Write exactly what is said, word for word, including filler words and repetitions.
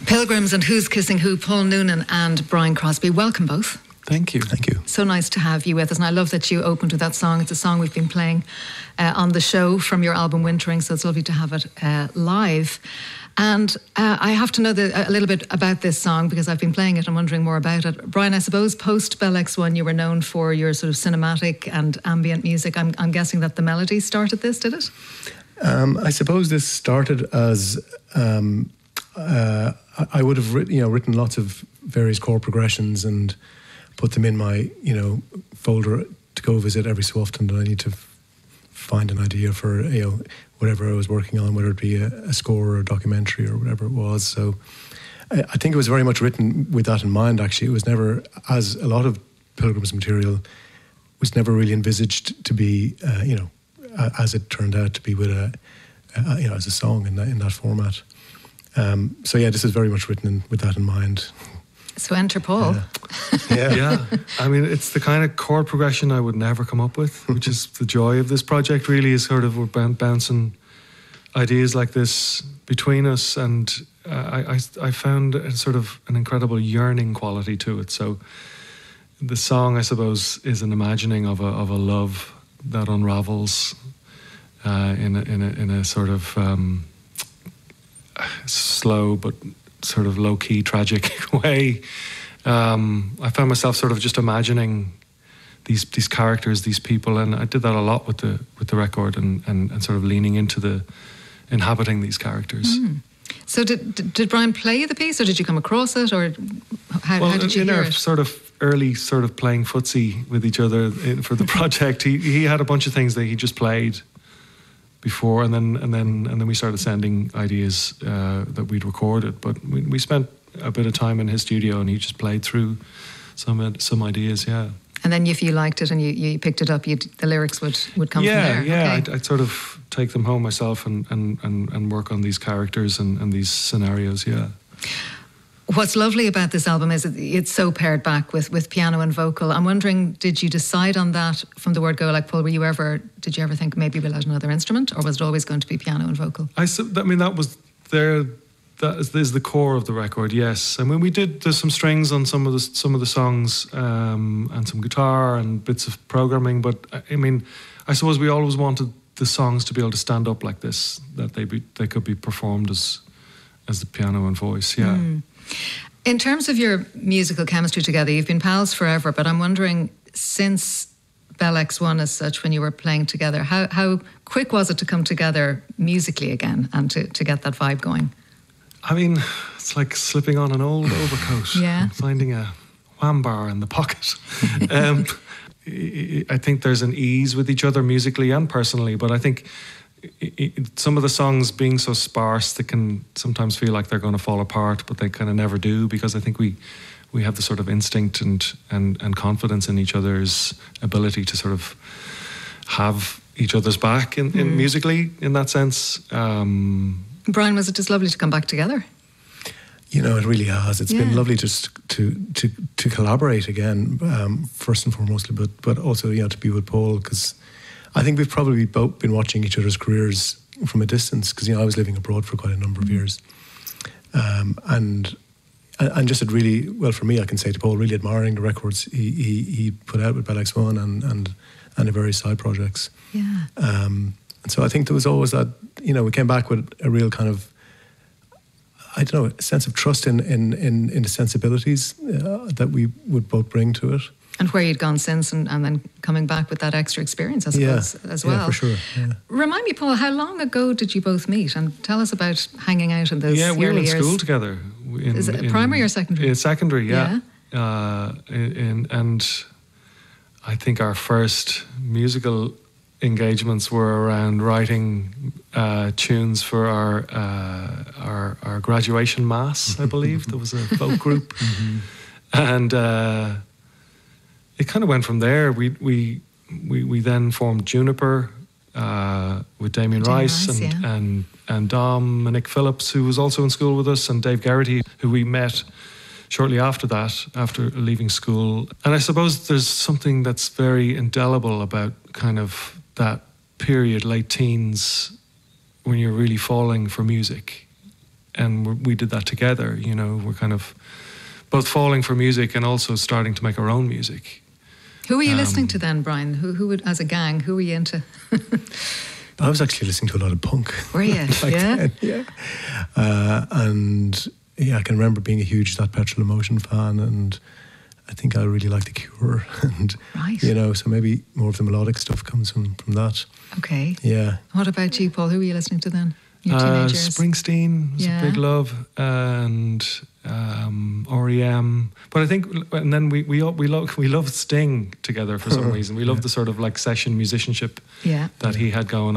Pilgrims and Who's Kissing Who, Paul Noonan and Brian Crosby. Welcome both. Thank you. Thank you. So nice to have you with us. And I love that you opened with that song. It's a song we've been playing uh, on the show from your album Wintering, so it's lovely to have it uh, live. And uh, I have to know the, a little bit about this song because I've been playing it and wondering more about it. Brian, I suppose post Bell X one you were known for your sort of cinematic and ambient music. I'm, I'm guessing that the melody started this, did it? Um, I suppose this started as um, uh, I would have written, you know, written lots of various chord progressions and put them in my, you know, folder to go visit every so often. And I need to f- find an idea for, you know, whatever I was working on, whether it be a, a score or a documentary or whatever it was. So I, I think it was very much written with that in mind. Actually, it was never, as a lot of Pilgrim's material, was never really envisaged to be, uh, you know, as it turned out to be with a, uh, you know, as a song in that, in that format. Um, so yeah, this is very much written in, with that in mind. So enter Paul. Yeah. yeah. Yeah. I mean, it's the kind of chord progression I would never come up with, which is the joy of this project really, is sort of we're b- bouncing ideas like this between us. And uh, I, I, I found a sort of an incredible yearning quality to it. So the song, I suppose, is an imagining of a, of a love that unravels uh, in, a, in, a, in a sort of um, slow but sort of low-key tragic way. Um, I found myself sort of just imagining these these characters, these people, and I did that a lot with the with the record, and, and, and sort of leaning into the inhabiting these characters. Mm. So did did Brian play the piece, or did you come across it, or how, well, how did you in hear our it? sort of early sort of playing footsie with each other in, for the project, he he had a bunch of things that he just played before, and then and then and then we started sending ideas uh, that we'd recorded. But we, we spent a bit of time in his studio, and he just played through some some ideas. Yeah. And then if you liked it and you, you picked it up, you'd, the lyrics would, would come yeah, from there. Yeah, yeah. Okay. I'd, I'd sort of take them home myself and and, and, and work on these characters and, and these scenarios. Yeah. What's lovely about this album is it's so paired back with, with piano and vocal. I'm wondering, did you decide on that from the word go? Like, Paul, were you ever, did you ever think maybe we'll add another instrument, or was it always going to be piano and vocal? I, I mean, that was there. That is, is the core of the record. Yes, I mean, we did. There's some strings on some of the some of the songs, um, and some guitar and bits of programming. But I mean, I suppose we always wanted the songs to be able to stand up like this, that they be they could be performed as as the piano and voice. Yeah. Mm. In terms of your musical chemistry together, you've been pals forever, but I'm wondering, since Bell X one as such, when you were playing together, how how quick was it to come together musically again and to, to get that vibe going? I mean, it's like slipping on an old overcoat yeah. and finding a wham bar in the pocket. um, I think there's an ease with each other musically and personally, but I think it, it, some of the songs being so sparse, they can sometimes feel like they're going to fall apart, but they kind of never do, because I think we we have the sort of instinct and, and, and confidence in each other's ability to sort of have each other's back in, in mm. musically, in that sense. Um, Brian, was it just lovely to come back together? You know, it really has. It's yeah. been lovely just to to to collaborate again, um, first and foremost, but but also, you know, to be with Paul, because I think we've probably both been watching each other's careers from a distance, because, you know, I was living abroad for quite a number of years, um, and and just had really, well, for me, I can say to Paul, really admiring the records he he, he put out with Bell X one and and and the various side projects. Yeah. Um, and so I think there was always that, you know, we came back with a real kind of, I don't know, a sense of trust in in in, in the sensibilities uh, that we would both bring to it. And where you'd gone since, and, and then coming back with that extra experience, I suppose, yeah. as well. Yeah, for sure. Yeah. Remind me, Paul, how long ago did you both meet? And tell us about hanging out in those yeah, early we were in years. school together. In, Is it in, primary or secondary? In secondary, yeah. yeah. Uh, in, and I think our first musical engagements were around writing uh, tunes for our, uh, our our graduation mass, I believe. There was a folk group. Mm-hmm. And uh, it kind of went from there. We we we, we then formed Juniper uh, with Damien, Damien Rice, Rice, and, yeah. and and Dominic Phillips, who was also in school with us, and Dave Garrity, who we met shortly after that, after leaving school. And I suppose there's something that's very indelible about kind of that period, late teens, when you're really falling for music. and we we did that together. You know, we're kind of both falling for music and also starting to make our own music. Who were you Um, listening to then, Brian? Who, who would, as a gang, who were you into? I was actually listening to a lot of punk. Were you? Back Yeah? then, yeah. Uh, and yeah, I can remember being a huge That Petrol Emotion fan, and I think I really like The Cure, and Right. you know, so maybe more of the melodic stuff comes from from that. Okay. Yeah. What about you, Paul? Who were you listening to then? Your Uh, teenagers? Springsteen was Yeah. a big love, and um, R E M. But I think, and then we we we love we loved Sting together for some reason. We loved the sort of like session musicianship Yeah. that he had going